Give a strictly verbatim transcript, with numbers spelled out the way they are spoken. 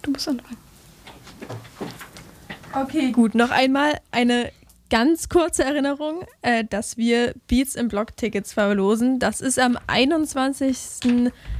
du musst anfangen. Okay, gut. Noch einmal eine ganz kurze Erinnerung, äh, dass wir Beats im Blog Tickets verlosen. Das ist am einundzwanzigsten